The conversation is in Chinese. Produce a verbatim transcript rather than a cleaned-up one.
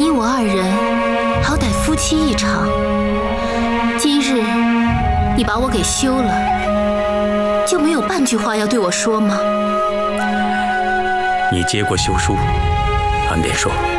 你我二人好歹夫妻一场，今日你把我给休了，就没有半句话要对我说吗？ 你接过休书，按点说。